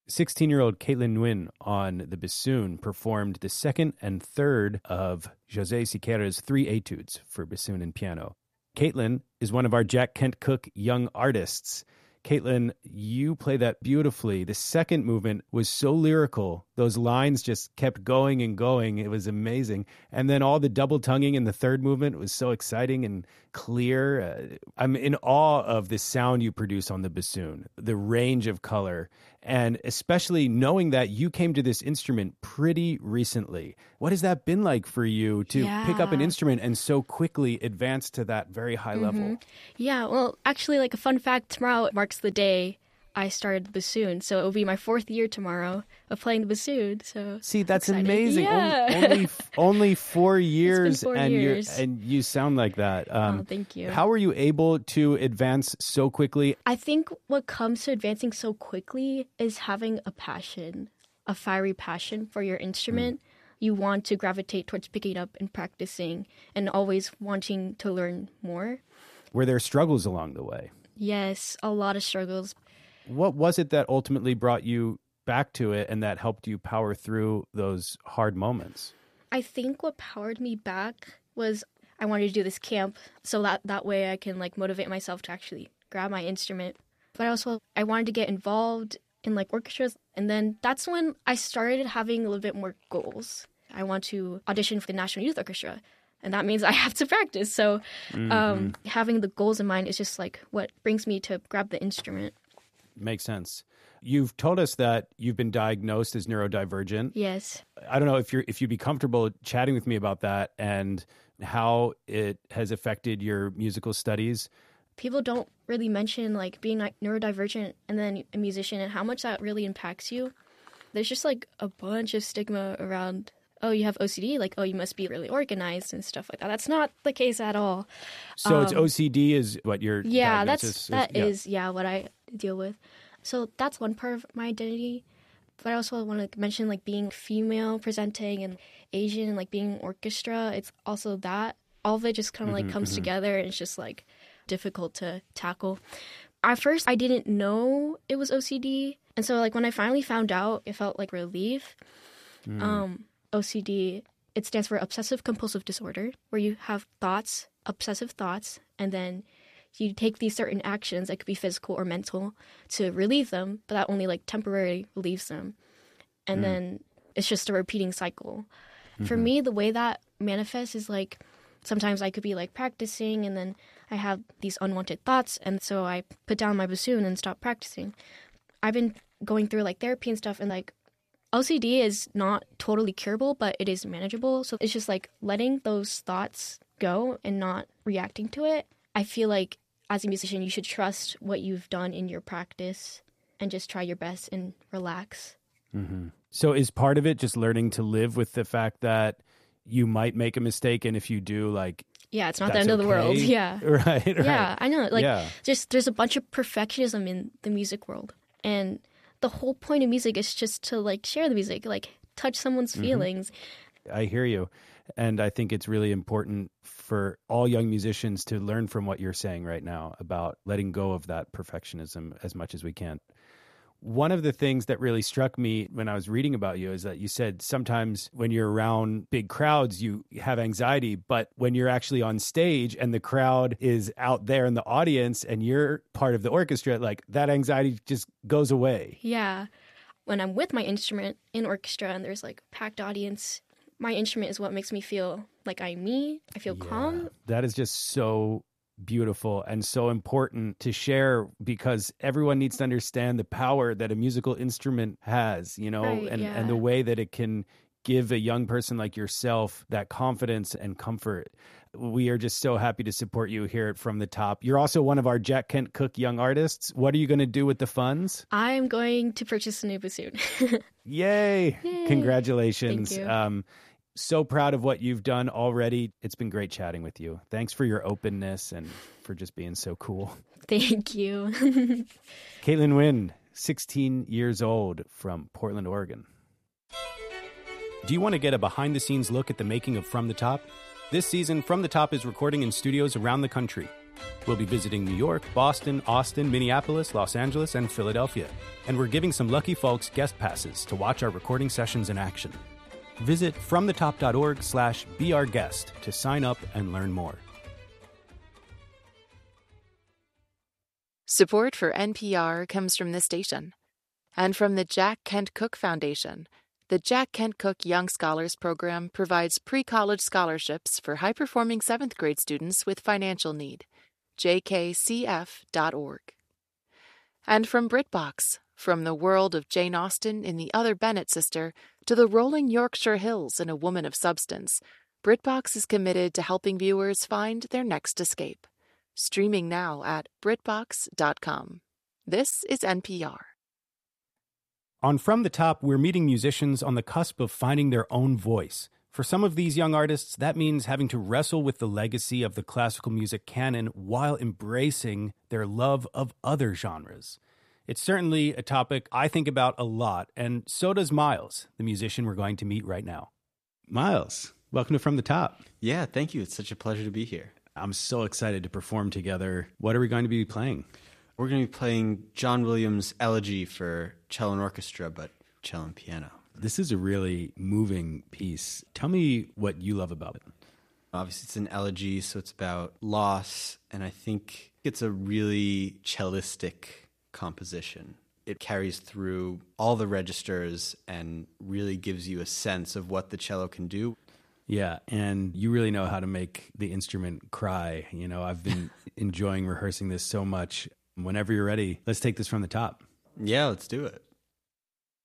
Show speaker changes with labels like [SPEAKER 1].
[SPEAKER 1] 16-year-old Caitlin Nguyen on the bassoon performed the second and third of José Siqueira's 3 etudes for bassoon and piano. Caitlin is one of our Jack Kent Cooke young artists. Caitlin, you play that beautifully. The second movement was so lyrical. Those lines just kept going and going. It was amazing. And then all the double tonguing in the third movement was so exciting and clear. I'm in awe of the sound you produce on the bassoon, the range of color, and especially knowing that you came to this instrument pretty recently. What has that been like for you to pick up an instrument and so quickly advance to that very high level?
[SPEAKER 2] Yeah, well, actually, like a fun fact, tomorrow marks the day I started the bassoon, so it will be my 4th year tomorrow of playing the bassoon. So
[SPEAKER 1] see, that's
[SPEAKER 2] excited.
[SPEAKER 1] Amazing.
[SPEAKER 2] Yeah.
[SPEAKER 1] Only 4 years,
[SPEAKER 2] It's been 4
[SPEAKER 1] and
[SPEAKER 2] years.
[SPEAKER 1] You sound like that.
[SPEAKER 2] Thank you.
[SPEAKER 1] How were you able to advance so quickly?
[SPEAKER 2] I think what comes to advancing so quickly is having a passion, a fiery passion for your instrument. You want to gravitate towards picking up and practicing and always wanting to learn more.
[SPEAKER 1] Were there struggles along the way?
[SPEAKER 2] Yes, a lot of struggles.
[SPEAKER 1] What was it that ultimately brought you back to it and that helped you power through those hard moments?
[SPEAKER 2] I think what powered me back was I wanted to do this camp so that way I can like motivate myself to actually grab my instrument. But also I wanted to get involved in like orchestras, and then that's when I started having a little bit more goals. I want to audition for the National Youth Orchestra, and that means I have to practice. So having the goals in mind is just like what brings me to grab the instrument.
[SPEAKER 1] Makes sense. You've told us that you've been diagnosed as neurodivergent.
[SPEAKER 2] Yes.
[SPEAKER 1] I don't know if you'd be comfortable chatting with me about that and how it has affected your musical studies.
[SPEAKER 2] People don't really mention like being neurodivergent and then a musician and how much that really impacts you. There's just like a bunch of stigma around, oh, you have OCD, like, oh, you must be really organized and stuff like that. That's not the case at all.
[SPEAKER 1] So it's OCD is what your diagnosis
[SPEAKER 2] is what I deal with. So that's one part of my identity. But I also want to mention like being female presenting and Asian and like being orchestra. It's also that. All of it just kind of like comes together, and it's just like difficult to tackle. At first, I didn't know it was OCD. And so like when I finally found out, it felt like relief. OCD, it stands for obsessive compulsive disorder, where you have thoughts, obsessive thoughts, and then you take these certain actions that could be physical or mental to relieve them, but that only like temporarily relieves them. And then it's just a repeating cycle. For me, the way that manifests is like sometimes I could be like practicing and then I have these unwanted thoughts, and so I put down my bassoon and stop practicing. I've been going through like therapy and stuff, and like OCD is not totally curable, but it is manageable. So it's just like letting those thoughts go and not reacting to it. I feel like as a musician, you should trust what you've done in your practice and just try your best and relax.
[SPEAKER 1] So is part of it just learning to live with the fact that you might make a mistake, and if you do, like,
[SPEAKER 2] yeah, it's not the end of the world. Yeah.
[SPEAKER 1] Right.
[SPEAKER 2] Yeah, I know. Like, just there's a bunch of perfectionism in the music world. And the whole point of music is just to, like, share the music, like, touch someone's feelings.
[SPEAKER 1] I hear you. And I think it's really important for all young musicians to learn from what you're saying right now about letting go of that perfectionism as much as we can. One of the things that really struck me when I was reading about you is that you said sometimes when you're around big crowds, you have anxiety, but when you're actually on stage and the crowd is out there in the audience and you're part of the orchestra, like that anxiety just goes away.
[SPEAKER 2] Yeah. When I'm with my instrument in orchestra and there's like a packed audience, my instrument is what makes me feel like I'm me. I feel calm.
[SPEAKER 1] That is just so beautiful and so important to share, because everyone needs to understand the power that a musical instrument has, you know, and the way that it can give a young person like yourself that confidence and comfort. We are just so happy to support you here at From the Top. You're also one of our Jack Kent Cooke Young Artists. What are you going to do with the funds?
[SPEAKER 2] I'm going to purchase a new bassoon.
[SPEAKER 1] Yay! Congratulations.
[SPEAKER 2] Thank you.
[SPEAKER 1] So proud of what you've done already. It's been great chatting with you. Thanks for your openness and for just being so cool.
[SPEAKER 2] Thank you.
[SPEAKER 1] Caitlin Nguyen, 16 years old, from Portland, Oregon. Do you want to get a behind-the-scenes look at the making of From the Top? This season, From the Top is recording in studios around the country. We'll be visiting New York, Boston, Austin, Minneapolis, Los Angeles, and Philadelphia. And we're giving some lucky folks guest passes to watch our recording sessions in action. Visit fromthetop.org/beourguest to sign up and learn more.
[SPEAKER 3] Support for NPR comes from this station and from the Jack Kent Cooke Foundation. The Jack Kent Cooke Young Scholars Program provides pre-college scholarships for high-performing 7th grade students with financial need. jkcf.org. And from BritBox, from the world of Jane Austen in The Other Bennet Sister to the rolling Yorkshire Hills in A Woman of Substance, BritBox is committed to helping viewers find their next escape. Streaming now at BritBox.com. This is NPR.
[SPEAKER 1] On From the Top, we're meeting musicians on the cusp of finding their own voice. For some of these young artists, that means having to wrestle with the legacy of the classical music canon while embracing their love of other genres. It's certainly a topic I think about a lot, and so does Miles, the musician we're going to meet right now. Miles, welcome to From the Top.
[SPEAKER 4] Yeah, thank you. It's such a pleasure to be here.
[SPEAKER 1] I'm so excited to perform together. What are we going to be playing?
[SPEAKER 4] We're going to be playing John Williams' Elegy for cello and orchestra, but cello and piano.
[SPEAKER 1] This is a really moving piece. Tell me what you love about it.
[SPEAKER 4] Obviously, it's an elegy, so it's about loss, and I think it's a really cellistic composition. It carries through all the registers and really gives you a sense of what the cello can do.
[SPEAKER 1] Yeah, and you really know how to make the instrument cry. You know, I've been enjoying rehearsing this so much. Whenever you're ready, let's take this from the top.
[SPEAKER 4] Yeah, let's do it.